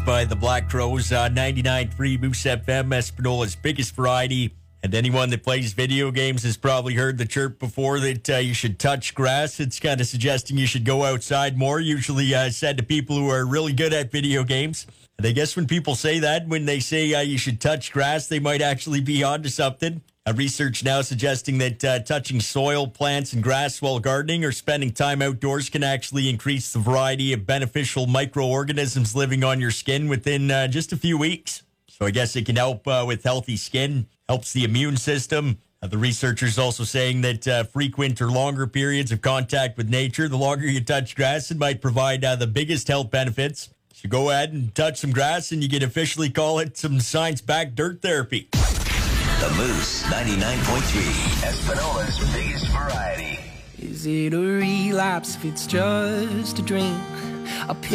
by the Black Crows on 99.3 Moose FM, Espanola's biggest variety. And anyone that plays video games has probably heard the chirp before that you should touch grass. It's kind of suggesting you should go outside more, usually said to people who are really good at video games. And I guess when people say that, when they say you should touch grass, they might actually be onto something. Research now suggesting that touching soil, plants, and grass while gardening or spending time outdoors can actually increase the variety of beneficial microorganisms living on your skin within just a few weeks. So I guess it can help with healthy skin, helps the immune system. The researchers also saying that frequent or longer periods of contact with nature, the longer you touch grass, it might provide the biggest health benefits. So go ahead and touch some grass and you can officially call it some science-backed dirt therapy. The Moose 99.3, Espanola's biggest variety. Is it a relapse if it's just a drink?